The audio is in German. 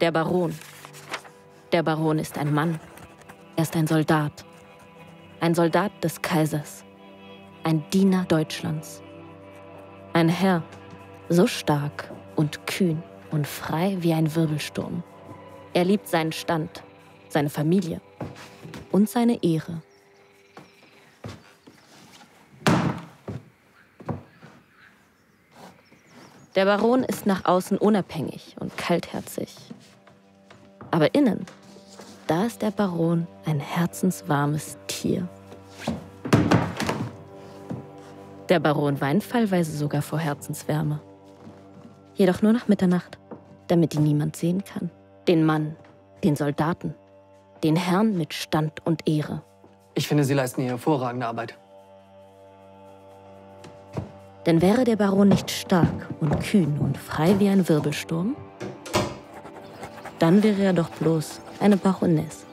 Der Baron. Der Baron ist ein Mann. Er ist ein Soldat. Ein Soldat des Kaisers. Ein Diener Deutschlands. Ein Herr, so stark und kühn und frei wie ein Wirbelsturm. Er liebt seinen Stand, seine Familie und seine Ehre. Der Baron ist nach außen unabhängig und kaltherzig. Aber innen, da ist der Baron ein herzenswarmes Tier. Der Baron weint fallweise sogar vor Herzenswärme. Jedoch nur nach Mitternacht, damit ihn niemand sehen kann. Den Mann, den Soldaten, den Herrn mit Stand und Ehre. Ich finde, Sie leisten hier hervorragende Arbeit. Denn wäre der Baron nicht stark und kühn und frei wie ein Wirbelsturm, dann wäre er doch bloß eine Baroness.